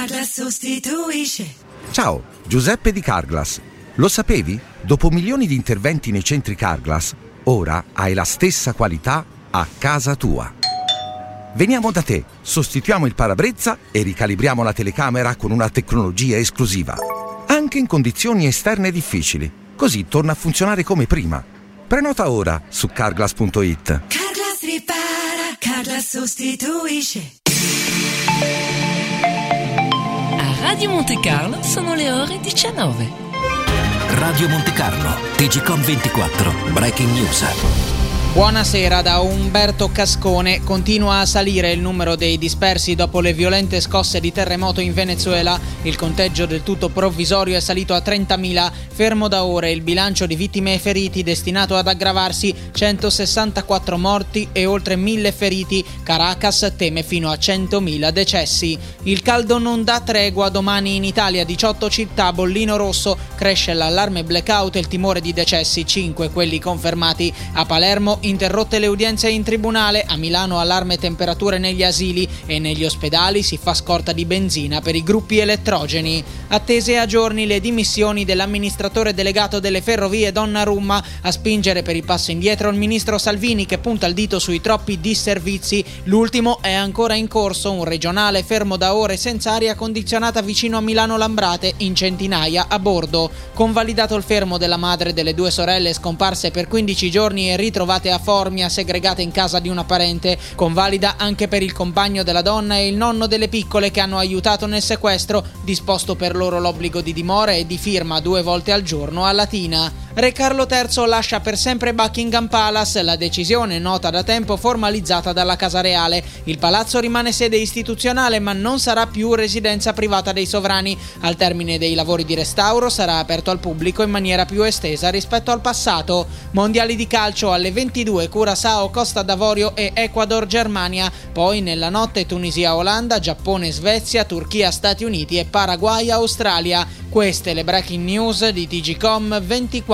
Carglass sostituisce. Ciao, Giuseppe di Carglass. Lo sapevi? Dopo milioni di interventi nei centri Carglass, ora hai la stessa qualità a casa tua. Veniamo da te, sostituiamo il parabrezza e ricalibriamo la telecamera con una tecnologia esclusiva. Anche in condizioni esterne difficili. Così torna a funzionare come prima. Prenota ora su Carglass.it. Carglass ripara, Carglass sostituisce. A Radio Monte Carlo sono le ore 19. Radio Monte Carlo, TGcom 24, Breaking News. Buonasera da Umberto Cascone. Continua a salire il numero dei dispersi dopo le violente scosse di terremoto in Venezuela. Il conteggio del tutto provvisorio è salito a 30.000. Fermo da ore il bilancio di vittime e feriti, destinato ad aggravarsi: 164 morti e oltre 1.000 feriti. Caracas teme fino a 100.000 decessi. Il caldo non dà tregua. Domani in Italia 18 città, bollino rosso. Cresce l'allarme blackout e il timore di decessi, 5 quelli confermati. A Palermo interrotte le udienze in tribunale, a Milano allarme temperature negli asili e negli ospedali si fa scorta di benzina per i gruppi elettrogeni. Attese a giorni le dimissioni dell'amministratore delegato delle ferrovie Donnarumma. A spingere per il passo indietro il ministro Salvini, che punta il dito sui troppi disservizi. L'ultimo è ancora in corso, un regionale fermo da ore senza aria condizionata vicino a Milano Lambrate, in centinaia a bordo. Convalidato il fermo della madre delle due sorelle scomparse per 15 giorni e ritrovate a Formia, segregate in casa di una parente. Convalida anche per il compagno della donna e il nonno delle piccole che hanno aiutato nel sequestro, disposto per loro l'obbligo di dimora e di firma 2 volte al giorno a Latina. Re Carlo III lascia per sempre Buckingham Palace, la decisione nota da tempo formalizzata dalla Casa Reale. Il palazzo rimane sede istituzionale ma non sarà più residenza privata dei sovrani. Al termine dei lavori di restauro sarà aperto al pubblico in maniera più estesa rispetto al passato. Mondiali di calcio alle 22, Curaçao, Costa d'Avorio e Ecuador Germania. Poi nella notte Tunisia Olanda, Giappone Svezia, Turchia Stati Uniti e Paraguay Australia. Queste le breaking news di TGcom 24.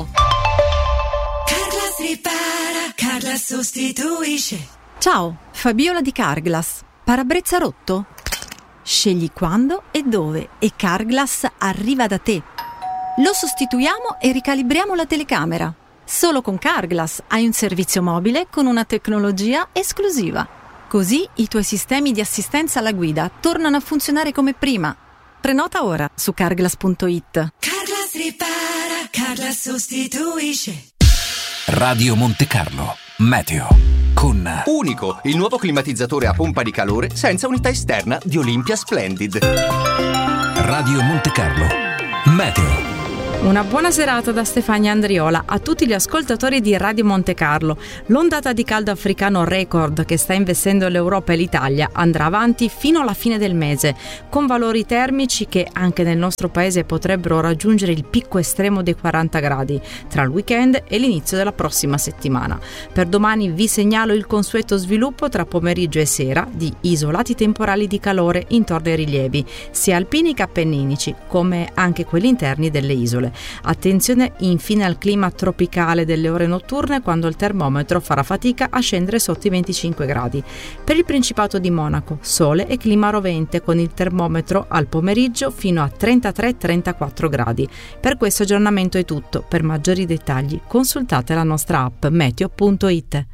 Carglass ripara, Carglass sostituisce. Ciao, Fabiola di Carglass. Parabrezza rotto? Scegli quando e dove e Carglass arriva da te. Lo sostituiamo e ricalibriamo la telecamera. Solo con Carglass hai un servizio mobile con una tecnologia esclusiva. Così i tuoi sistemi di assistenza alla guida tornano a funzionare come prima. Prenota ora su Carglass.it. Carglass ripara, Carglass sostituisce. Radio Monte Carlo, Meteo. Con Unico, il nuovo climatizzatore a pompa di calore senza unità esterna di Olympia Splendid. Radio Monte Carlo, Meteo. Una buona serata da Stefania Andriola a tutti gli ascoltatori di Radio Monte Carlo. L'ondata di caldo africano record che sta investendo l'Europa e l'Italia andrà avanti fino alla fine del mese, con valori termici che anche nel nostro paese potrebbero raggiungere il picco estremo dei 40 gradi tra il weekend e l'inizio della prossima settimana. Per domani vi segnalo il consueto sviluppo tra pomeriggio e sera di isolati temporali di calore intorno ai rilievi, sia alpini che appenninici, come anche quelli interni delle isole. Attenzione infine al clima tropicale delle ore notturne, quando il termometro farà fatica a scendere sotto i 25 gradi. Per il Principato di Monaco, sole e clima rovente, con il termometro al pomeriggio fino a 33-34 gradi. Per questo aggiornamento è tutto. Per maggiori dettagli consultate la nostra app meteo.it.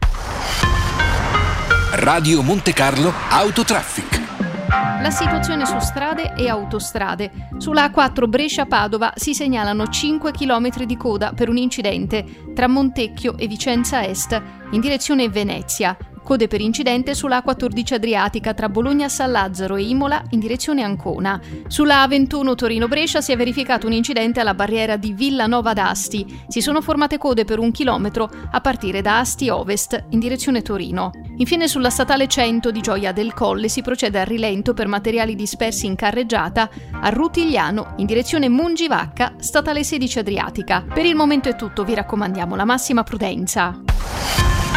Radio Monte Carlo Autotraffic. La situazione su strade e autostrade. Sulla A4 Brescia-Padova si segnalano 5 km di coda per un incidente tra Montecchio e Vicenza Est in direzione Venezia. Code per incidente sulla A14 Adriatica tra Bologna-San Lazzaro e Imola in direzione Ancona. Sulla A21 Torino-Brescia si è verificato un incidente alla barriera di Villanova d'Asti. Si sono formate code per 1 chilometro a partire da Asti Ovest in direzione Torino. Infine sulla statale 100 di Gioia del Colle si procede al rilento per materiali dispersi in carreggiata a Rutigliano in direzione Mungivacca, statale 16 Adriatica. Per il momento è tutto, vi raccomandiamo la massima prudenza.